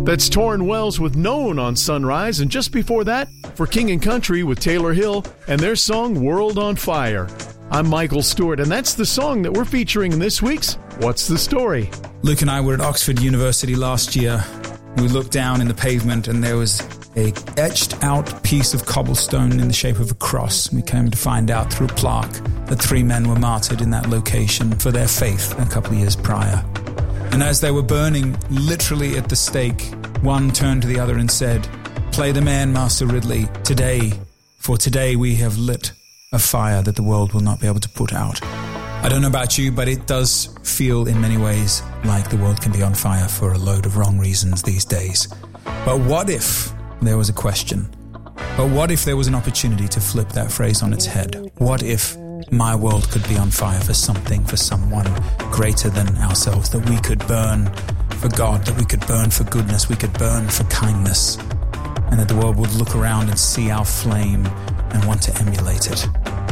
That's Torrin Wells with Known on Sunrise, and just before that, For King and Country with Taylor Hill and their song World on Fire. I'm Michael Stewart, and that's the song that we're featuring in this week's What's the Story? Luke and I were at Oxford University last year. We looked down in the pavement and there was a etched out piece of cobblestone in the shape of a cross. We came to find out through a plaque that 3 men were martyred in that location for their faith a couple of years prior. And as they were burning literally at the stake, one turned to the other and said, "Play the man, Master Ridley, today, for today we have lit a fire that the world will not be able to put out." I don't know about you, but it does feel in many ways like the world can be on fire for a load of wrong reasons these days. But what if there was a question? But what if there was an opportunity to flip that phrase on its head? What if my world could be on fire for something, for someone greater than ourselves, that we could burn for God, that we could burn for goodness, we could burn for kindness, and that the world would look around and see our flame and want to emulate it?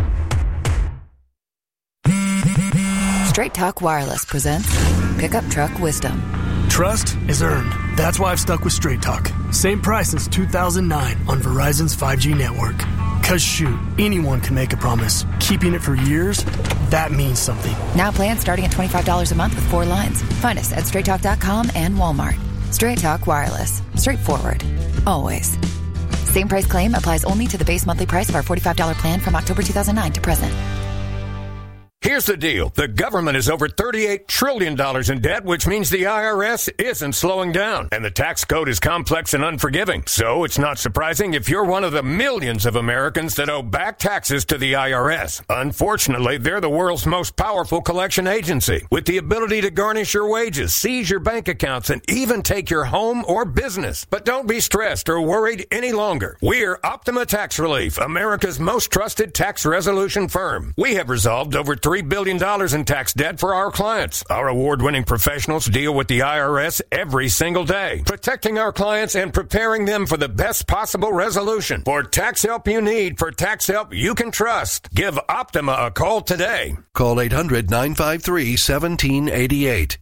Straight Talk Wireless presents Pickup Truck Wisdom. Trust is earned. That's why I've stuck with Straight Talk. Same price since 2009 on Verizon's 5G network. Cause shoot, anyone can make a promise. Keeping it for years, that means something. Now plans starting at $25 a month with 4 lines. Find us at straighttalk.com and Walmart. Straight Talk Wireless. Straightforward. Always. Same price claim applies only to the base monthly price of our $45 plan from October 2009 to present. Here's the deal. The government is over $38 trillion in debt, which means the IRS isn't slowing down. And the tax code is complex and unforgiving. So it's not surprising if you're one of the millions of Americans that owe back taxes to the IRS. Unfortunately, they're the world's most powerful collection agency, with the ability to garnish your wages, seize your bank accounts, and even take your home or business. But don't be stressed or worried any longer. We're Optima Tax Relief, America's most trusted tax resolution firm. We have resolved over $3 billion in tax debt for our clients. Our award-winning professionals deal with the IRS every single day, protecting our clients and preparing them for the best possible resolution. For tax help you need, for tax help you can trust, give Optima a call today. Call 800-953-1788.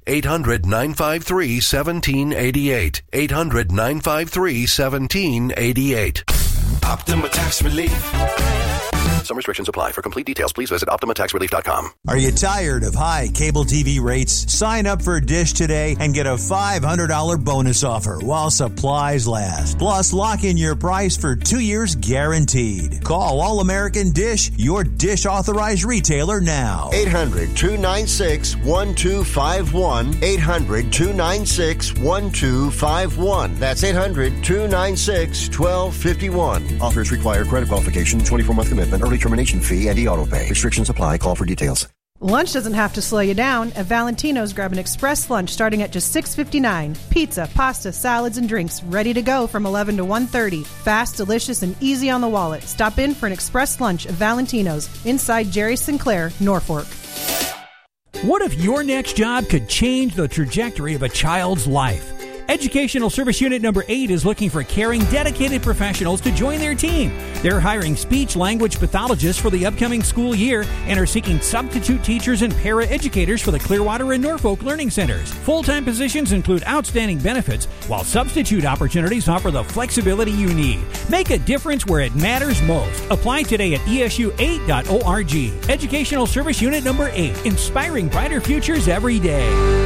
800-953-1788. 800-953-1788. Optima Tax Relief. Some restrictions apply. For complete details, please visit OptimaTaxRelief.com. Are you tired of high cable TV rates? Sign up for Dish today and get a $500 bonus offer while supplies last. Plus, lock in your price for 2 years guaranteed. Call All-American Dish, your Dish authorized retailer now. 800-296-1251. 800-296-1251. That's 800-296-1251. Offers require credit qualification, 24-month commitment, early termination fee, and e-auto pay. Restrictions apply. Call for details. Lunch doesn't have to slow you down. At Valentino's, grab an express lunch starting at just $6.59. Pizza, pasta, salads, and drinks ready to go from 11 to 1:30. Fast, delicious, and easy on the wallet. Stop in for an express lunch at Valentino's inside Jerry Sinclair, Norfolk. What if your next job could change the trajectory of a child's life? Educational Service Unit Number 8 is looking for caring, dedicated professionals to join their team. They're hiring speech-language pathologists for the upcoming school year and are seeking substitute teachers and para-educators for the Clearwater and Norfolk Learning Centers. Full-time positions include outstanding benefits, while substitute opportunities offer the flexibility you need. Make a difference where it matters most. Apply today at esu8.org. Educational Service Unit Number 8, inspiring brighter futures every day.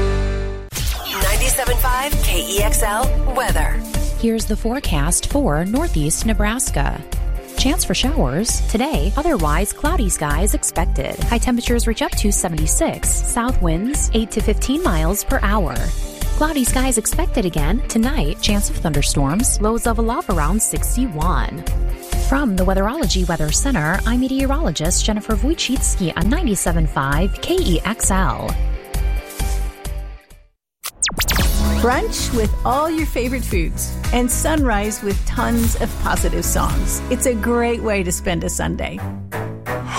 97.5 KEXL weather. Here's the forecast for northeast Nebraska. Chance for showers today, otherwise cloudy skies expected. High temperatures reach up to 76. South winds 8 to 15 miles per hour. Cloudy skies expected again tonight. Chance of thunderstorms. Lows level off around 61. From the Weatherology Weather Center, I'm meteorologist Jennifer Wojcicki on 97.5 KEXL. Brunch with all your favorite foods and sunrise with tons of positive songs. It's a great way to spend a Sunday.